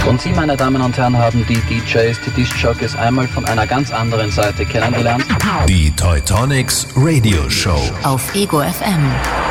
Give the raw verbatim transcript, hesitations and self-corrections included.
Und Sie, meine Damen und Herren, haben die D Js, die Disc-Jockeys einmal von einer ganz anderen Seite kennengelernt. Die Teutonics Radio Show auf Ego F M.